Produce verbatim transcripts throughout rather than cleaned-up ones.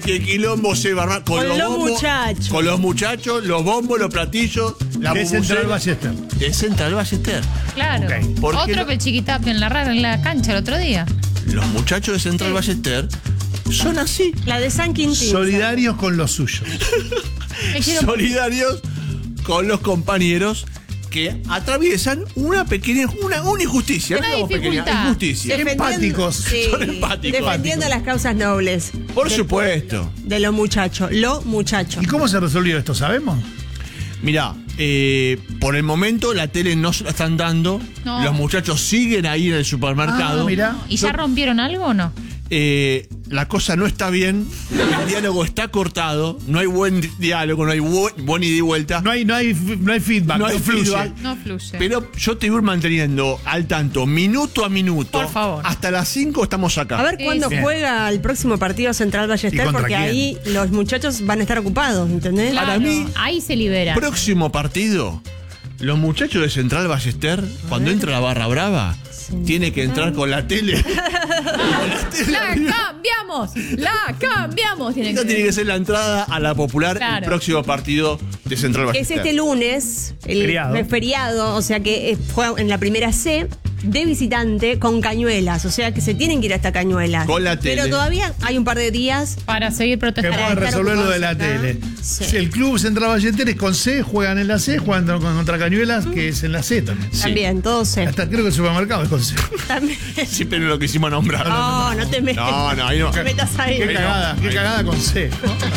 Que quilombo se va a armar con, Con los, los bombos, muchachos. Con los muchachos, los bombos, los platillos. La De Central Ballester. De Central Ballester. Claro. Ok. ¿Por qué Otro no? que el Chiquitapia en la rara en la cancha el otro día. Los muchachos de Central Sí. Ballester son así. La de San Quintín. Solidarios con los suyos. Me quiero- Solidarios con los compañeros que atraviesan una pequeña, una, una injusticia. Una no digamos pequeña, dificultad. injusticia. Defendiendo- Empáticos. sí, Son empáticos. defendiendo las causas nobles. Por de, supuesto. De los muchachos. Los muchachos. ¿Y cómo se resolvió esto? ¿Sabemos? Mirá, eh, por el momento la tele no se la están dando. No. Los muchachos siguen ahí en el supermercado. Ah, mirá. ¿Y ya rompieron algo o no? Eh, la cosa no está bien, el diálogo está cortado, no hay buen di- diálogo, no hay buen, buen ida y vuelta. No hay, no hay, no hay feedback, No no, hay fluye. feedback. No fluye. Pero yo te voy a ir manteniendo al tanto, minuto a minuto. Por favor. Hasta las cinco estamos acá. A ver Sí, cuándo sí. juega el próximo partido Central ¿Y Ballester, contra porque quién? ahí los muchachos van a estar ocupados, ¿entendés? Claro, para mí- ahí se libera. Próximo partido, los muchachos de Central Ballester, cuando entra la barra brava, tiene que entrar con la tele. Con la tele ¡La arriba. cambiamos! ¡La cambiamos! Tiene Esta que tiene que ser la entrada a la popular Claro. el próximo partido de Central Que es Ballester. este lunes, el Feriado. el feriado, o sea que eh, juega en la primera C de visitante con Cañuelas, o sea que se tienen que ir hasta Cañuelas. Con la tele. Pero todavía hay un par de días. Para seguir Que protestando. puedan estar resolver lo de la ocupados acá. tele. Sí. El club Central Ballester es con C, juegan en la C, juegan con- contra Cañuelas, que es en la C también. Sí. También, todo C. Hasta creo que el supermercado es con C. También. Siempre lo que hicimos nombrar. No, no te metas. No, no, ahí no. No te metas ahí. Qué cagada, qué cagada con C.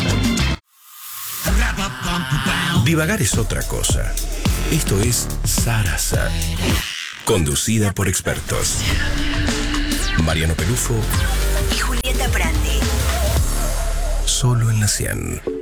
Divagar es otra cosa. Esto es Sarasa. Conducida por expertos. Mariano Pelufo, y Julieta Prandi. solo en la cien.